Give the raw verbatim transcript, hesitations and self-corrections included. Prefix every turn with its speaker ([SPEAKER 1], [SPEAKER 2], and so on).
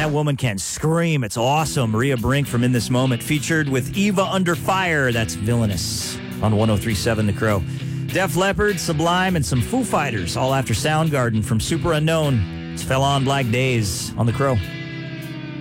[SPEAKER 1] that woman can scream. It's awesome. Rhea Brink from In This Moment, featured with Eva Under Fire. That's Villainous on one oh three point seven The Crow. Def Leppard, Sublime, and some Foo Fighters, all after Soundgarden from Super Unknown. It's Fell on Black Days on The Crow.